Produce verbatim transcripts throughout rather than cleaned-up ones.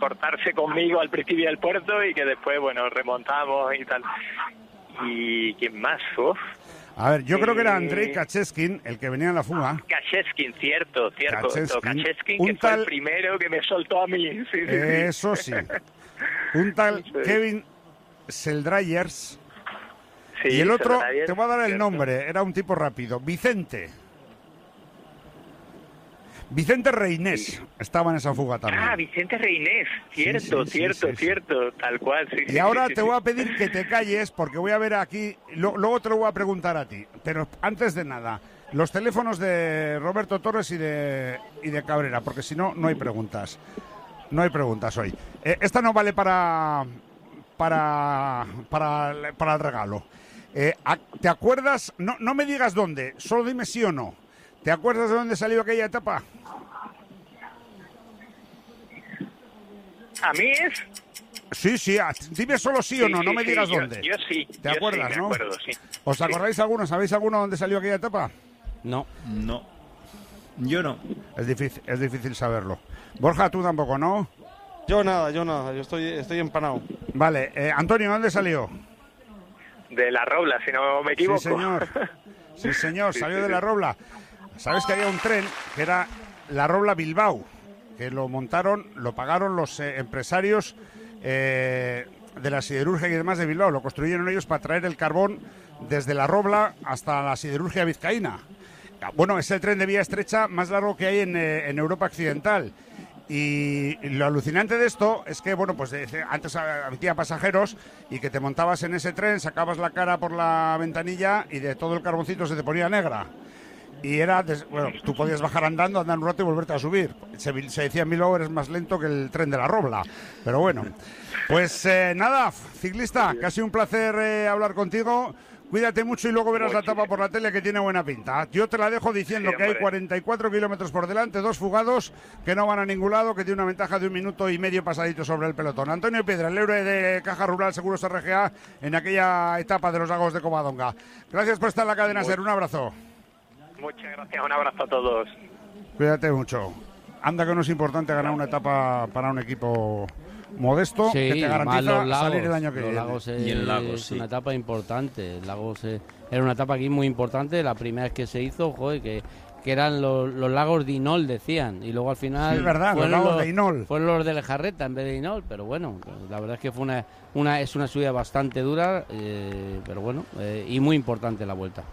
cortarse conmigo al principio del puerto y que después, bueno, remontamos y tal. ¿Y quién más? Uf. A ver, yo eh... creo que era Andrei Kacheskin, el que venía en la fuga. Kacheskin, cierto, cierto. Kacheskin, Kacheskin un que tal... fue el primero que me soltó a mí. Sí, sí, Eso sí. Un tal sí. Kevin Seldryers. Sí, y el otro, Seldryers, te voy a dar el cierto. nombre, era un tipo rápido. Vicente. Vicente Reynés sí. estaba en esa fuga también. Ah, Vicente Reynés, cierto, Sí, sí, sí, cierto, sí, sí. cierto, tal cual. Sí, Y sí, ahora sí, te sí, voy a sí. pedir que te calles porque voy a ver aquí, lo, luego te lo voy a preguntar a ti. Pero antes de nada, los teléfonos de Roberto Torres y de, y de Cabrera, porque si no, no hay preguntas. No hay preguntas hoy. Eh, esta no vale para, para, para, para el regalo. Eh, ¿Te acuerdas? No, no me digas dónde, solo dime sí o no. ¿Te acuerdas de dónde salió aquella etapa? ¿A mí es? Sí, sí, dime solo sí, sí o no, sí, no me sí, digas yo, dónde. Yo sí. ¿Te yo acuerdas, sí, no? Me acuerdo, sí. ¿Os acordáis sí. alguno? ¿Sabéis alguno dónde salió aquella etapa? No. No. Yo no. Es difícil, es difícil saberlo. Borja, tú tampoco, ¿no? Yo nada, yo nada, yo estoy, estoy empanado. Vale, eh, Antonio, ¿dónde salió? De La Robla, si no me equivoco. Sí, señor. Sí, señor, sí, salió sí, de sí. La Robla. ¿Sabes que había un tren que era La Robla Bilbao? Que lo montaron, lo pagaron los eh, empresarios eh, de la siderurgia y demás de Bilbao. Lo construyeron ellos para traer el carbón desde La Robla hasta la siderurgia vizcaína. Bueno, es el tren de vía estrecha más largo que hay en, eh, en Europa occidental. Y lo alucinante de esto es que, bueno, pues antes había pasajeros y que te montabas en ese tren, sacabas la cara por la ventanilla y de todo el carboncito se te ponía negra. Y era, bueno, tú podías bajar andando, andar un rato y volverte a subir. Se, se decía en Bilbao eres más lento que el tren de La Robla. Pero bueno, pues eh, nada, ciclista, casi un placer eh, hablar contigo. Cuídate mucho y luego verás la etapa por la tele que tiene buena pinta. Yo te la dejo diciendo sí, que hay cuarenta y cuatro kilómetros por delante, dos fugados que no van a ningún lado, que tiene una ventaja de un minuto y medio pasadito sobre el pelotón. Antonio Piedra, el héroe de Caja Rural Seguros R G A en aquella etapa de los Lagos de Covadonga. Gracias por estar en la cadena SER, un abrazo. Muchas gracias, un abrazo a todos. Cuídate mucho. Anda que no es importante ganar una etapa para un equipo modesto, sí, que te garantiza lagos, salir el año que los viene. Lagos es, y en Lagos, es sí. una etapa importante. El Lagos es, era una etapa aquí muy importante. La primera vez que se hizo, joder, que, que eran los, los lagos de Inol, decían. Y luego al final. Sí, es verdad, los lagos de Inol. Fueron los de Lejarreta en vez de Inol. Pero bueno, la verdad es que fue una, una es una subida bastante dura, eh, pero bueno, eh, y muy importante la vuelta.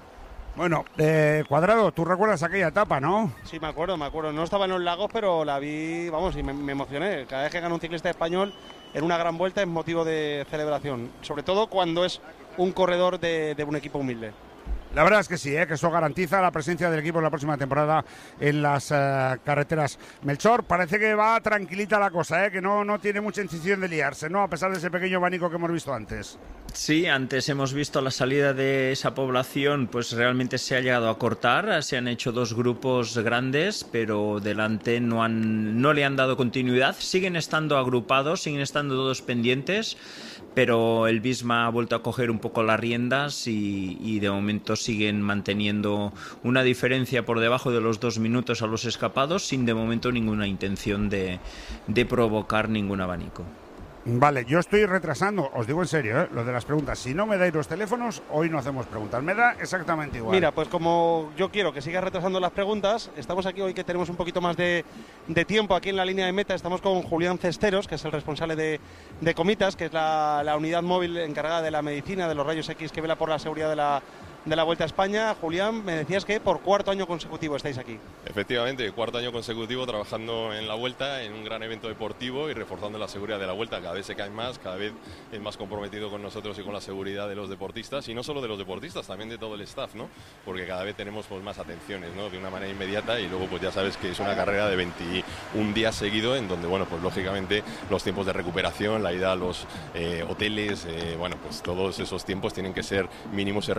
Bueno, eh, Cuadrado, tú recuerdas aquella etapa, ¿no? Sí, me acuerdo, me acuerdo. No estaba en los Lagos, pero la vi, vamos, y me, me emocioné. Cada vez que gana un ciclista español en una gran vuelta es motivo de celebración. Sobre todo cuando es un corredor de, de un equipo humilde. La verdad es que sí, ¿eh? Que eso garantiza la presencia del equipo en la próxima temporada en las uh, carreteras. Melchor, parece que va tranquilita la cosa, ¿eh? Que no, no tiene mucha incisión de liarse, ¿no? A pesar de ese pequeño abanico que hemos visto antes. Sí, antes hemos visto la salida de esa población, pues realmente se ha llegado a cortar, se han hecho dos grupos grandes, pero delante no, han, no le han dado continuidad, siguen estando agrupados, siguen estando todos pendientes, pero el Visma ha vuelto a coger un poco las riendas y, y de momento siguen manteniendo una diferencia por debajo de los dos minutos a los escapados, sin de momento ninguna intención de, de provocar ningún abanico. Vale, yo estoy retrasando, os digo en serio, ¿eh? Lo de las preguntas. Si no me dais los teléfonos, hoy no hacemos preguntas. Me da exactamente igual. Mira, pues como yo quiero que sigas retrasando las preguntas, estamos aquí hoy que tenemos un poquito más de, de tiempo aquí en la línea de meta. Estamos con Julián Cesteros, que es el responsable de, de Comitas, que es la, la unidad móvil encargada de la medicina de los rayos X que vela por la seguridad de la, de la Vuelta a España. Julián, me decías que por cuarto año consecutivo estáis aquí. Efectivamente, cuarto año consecutivo trabajando en la Vuelta, en un gran evento deportivo y reforzando la seguridad de la Vuelta. Cada vez se caen más, cada vez es más comprometido con nosotros y con la seguridad de los deportistas, y no solo de los deportistas, también de todo el staff, ¿no? Porque cada vez tenemos pues, más atenciones, ¿no? De una manera inmediata, y luego pues ya sabes que es una carrera de veintiún días seguidos, en donde, bueno, pues lógicamente los tiempos de recuperación, la ida a los eh, hoteles, eh, bueno, pues todos esos tiempos tienen que ser mínimos y reducidos,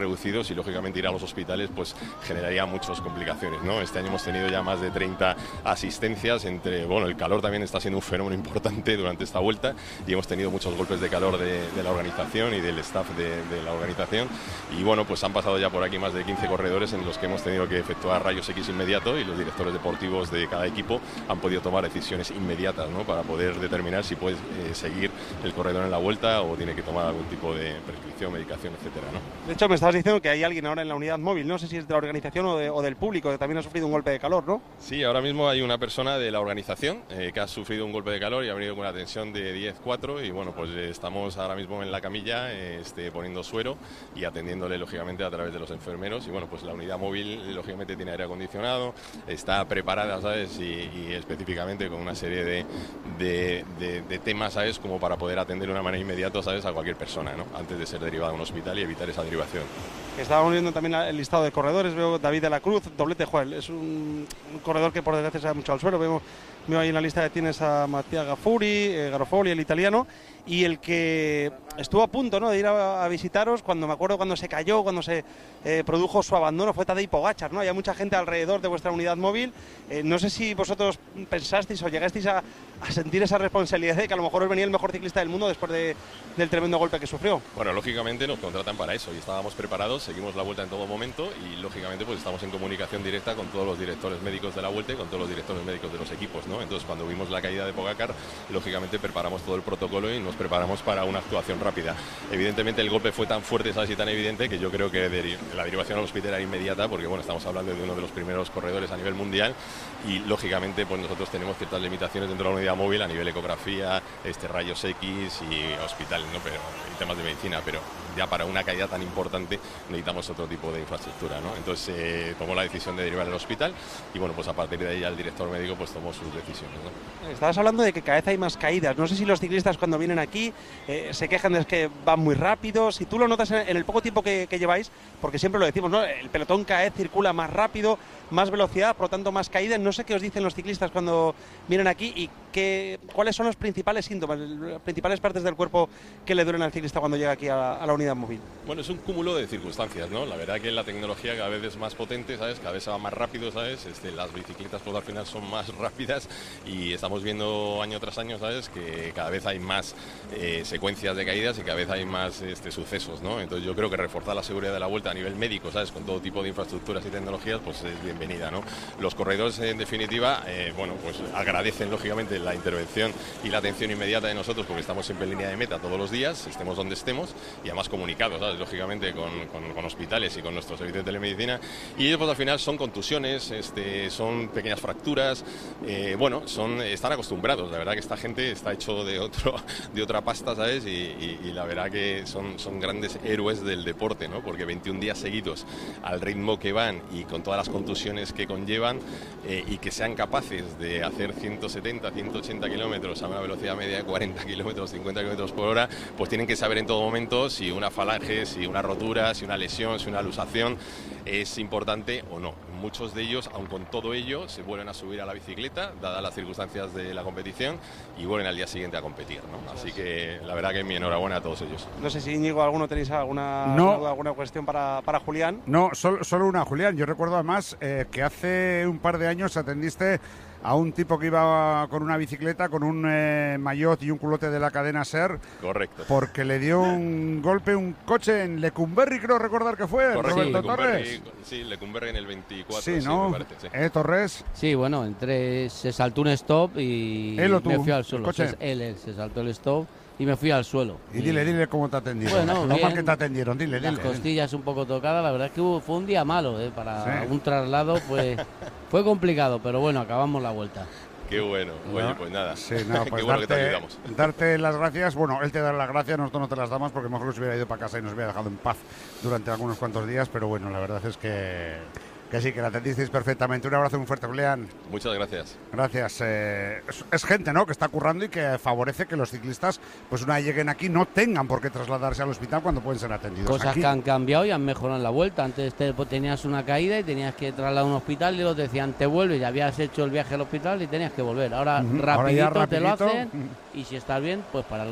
y lógicamente ir a los hospitales pues generaría muchas complicaciones, ¿no? Este año hemos tenido ya más de treinta asistencias entre, bueno, el calor también está siendo un fenómeno importante durante esta vuelta y hemos tenido muchos golpes de calor de, de la organización y del staff de, de la organización y bueno, pues han pasado ya por aquí más de quince corredores en los que hemos tenido que efectuar rayos X inmediato y los directores deportivos de cada equipo han podido tomar decisiones inmediatas, ¿no? Para poder determinar si puede eh, seguir el corredor en la vuelta o tiene que tomar algún tipo de prescripción, medicación, etcétera, ¿no? De hecho, me estabas diciendo que hay alguien ahora en la unidad móvil, no sé si es de la organización o, de, o del público, que también ha sufrido un golpe de calor, ¿no? Sí, ahora mismo hay una persona de la organización eh, que ha sufrido un golpe de calor y ha venido con una tensión de diez cuatro y bueno, pues eh, estamos ahora mismo en la camilla eh, este, poniendo suero y atendiéndole lógicamente a través de los enfermeros y bueno, pues la unidad móvil lógicamente tiene aire acondicionado, está preparada, ¿sabes? Y, y específicamente con una serie de, de, de, de temas, ¿sabes? Como para poder atender de una manera inmediata, ¿sabes? A cualquier persona, ¿no? Antes de ser derivada a un hospital y evitar esa derivación. Estábamos viendo también el listado de corredores, veo David de la Cruz, doblete, Joel, es un, un corredor que por desgracia se da mucho al suelo, vemos, veo ahí en la lista que tienes a Mattia Gaffuri, eh, Garofoli, el italiano, y el que estuvo a punto, ¿no?, de ir a, a visitaros, cuando me acuerdo cuando se cayó, cuando se eh, produjo su abandono, fue Tadej Pogačar, ¿no? Había mucha gente alrededor de vuestra unidad móvil, eh, no sé si vosotros pensasteis o llegasteis a, a sentir esa responsabilidad de que a lo mejor os venía el mejor ciclista del mundo después de, del tremendo golpe que sufrió. Bueno, lógicamente nos contratan para eso y estábamos preparados, seguimos la vuelta en todo momento y lógicamente pues estamos en comunicación directa con todos los directores médicos de la vuelta y con todos los directores médicos de los equipos, ¿no? Entonces cuando vimos la caída de Pogačar, lógicamente preparamos todo el protocolo y nos preparamos para una actuación rápida. Evidentemente el golpe fue tan fuerte, ¿sabes? Y tan evidente que yo creo que deri- la derivación al hospital era inmediata porque bueno, estamos hablando de uno de los primeros corredores a nivel mundial y lógicamente pues nosotros tenemos ciertas limitaciones dentro de la unidad móvil a nivel ecografía, este, rayos X y hospital, ¿no? Pero en temas de medicina, pero ya para una caída tan importante necesitamos otro tipo de infraestructura, ¿no? Entonces eh, tomó la decisión de derivar al hospital y bueno, pues a partir de ahí ya el director médico pues tomó sus decisiones, ¿no? Estabas hablando de que cada vez hay más caídas, no sé si los ciclistas cuando vienen aquí eh, se quejan de que van muy rápido, si tú lo notas en, en el poco tiempo que, que lleváis, porque siempre lo decimos, ¿no? El pelotón cada vez circula más rápido, más velocidad, por lo tanto más caídas, no sé qué os dicen los ciclistas cuando vienen aquí y qué, cuáles son los principales síntomas, las principales partes del cuerpo que le duelen al ciclista cuando llega aquí a, a la unidad móvil. Bueno, es un cúmulo de circunstancias, ¿no? La verdad que la tecnología cada vez es más potente, ¿sabes? Cada vez se va más rápido, ¿sabes? Este, las bicicletas pues al final son más rápidas y estamos viendo año tras año, ¿sabes? Que cada vez hay más eh, secuencias de caídas y cada vez hay más este, sucesos, ¿no? Entonces yo creo que reforzar la seguridad de la vuelta a nivel médico, ¿sabes? Con todo tipo de infraestructuras y tecnologías, pues es bienvenida, ¿no? Los corredores, en definitiva, eh, bueno, pues agradecen lógicamente la intervención y la atención inmediata de nosotros porque estamos siempre en línea de meta todos los días, estemos donde estemos y además comunicados, ¿sabes? Lógicamente con, con, con hospitales y con nuestro servicio de telemedicina y ellos pues al final son contusiones, este, son pequeñas fracturas, eh, bueno, son, están acostumbrados, la verdad que esta gente está hecho de, otro, de otra pasta, ¿sabes? Y, y, y la verdad que son, son grandes héroes del deporte, ¿no? Porque veintiún días seguidos al ritmo que van y con todas las contusiones que conllevan eh, y que sean capaces de hacer ciento setenta, ciento ochenta kilómetros a una velocidad media de cuarenta kilómetros, cincuenta kilómetros por hora, pues tienen que saber en todo momento si una falange, si una rotura, si una lesión, si una luxación es importante o no. Muchos de ellos, aun con todo ello, se vuelven a subir a la bicicleta, dadas las circunstancias de la competición, y vuelven al día siguiente a competir, ¿no? Así que la verdad que mi enhorabuena a todos ellos. No sé si, Íñigo, alguno tenéis alguna, no. alguna, alguna cuestión para, para Julián. No, solo, solo una, Julián. Yo recuerdo además eh, que hace un par de años atendiste a un tipo que iba con una bicicleta, con un eh, maillot y un culote de la cadena SER. Correcto. Porque le dio un golpe un coche en Lecumberri, creo recordar que fue, Correcto, Roberto sí, Torres. Sí, Lecumberri en el veinticuatro, sí, sí, ¿no? me parece, sí. ¿Eh, Torres? Sí, bueno, entre, se saltó un stop y ¿Él o tú? me fui al suelo. ¿El coche? Se, él, él, se saltó el stop y me fui al suelo. Y dile, dile cómo te atendieron. Bueno, Lo bien. mal que te atendieron, dile, Las dile. costillas un poco tocadas, la verdad es que hubo, fue un día malo, ¿eh? Para Sí. un traslado pues fue complicado, pero bueno, acabamos la vuelta. Qué bueno. Oye, No, pues nada. Sí, no, Qué pues bueno que te darte, ayudamos. darte las gracias. Bueno, él te da las gracias, nosotros no te las damos porque mejor que se hubiera ido para casa y nos hubiera dejado en paz durante algunos cuantos días, pero bueno, la verdad es que, que sí, que la atendisteis perfectamente. Un abrazo muy fuerte, Julián. Muchas gracias. Gracias. Eh, es, es gente, ¿no?, que está currando y que favorece que los ciclistas, pues una vez lleguen aquí, no tengan por qué trasladarse al hospital cuando pueden ser atendidos Cosas aquí. que han cambiado y han mejorado en la vuelta. Antes te, pues, tenías una caída y tenías que trasladar a un hospital y los decían te vuelves, ya habías hecho el viaje al hospital y tenías que volver. Ahora Ujú, rapidito, ahora ya te lo rapidito. hacen y si estás bien, pues para el hotel.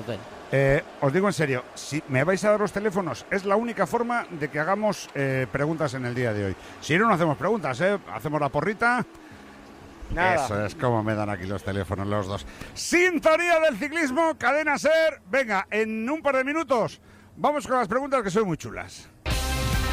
Eh, os digo en serio, si me vais a dar los teléfonos, es la única forma de que hagamos eh, preguntas en el día de hoy. Si no, no hacemos preguntas, ¿eh? Hacemos la porrita. Nada. Eso es como me dan aquí los teléfonos los dos. Sintonía del ciclismo, Cadena SER. Venga, en un par de minutos vamos con las preguntas que son muy chulas.